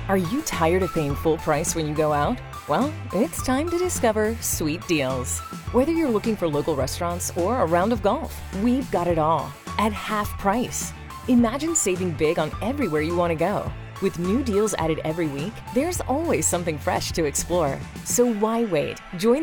Are you tired of paying full price when you go out? Well, it's time to discover sweet deals. Whether you're looking for local restaurants or a round of golf, we've got it all at half price. Imagine saving big on everywhere you want to go. With new deals added every week, there's always something fresh to explore. So why wait? Join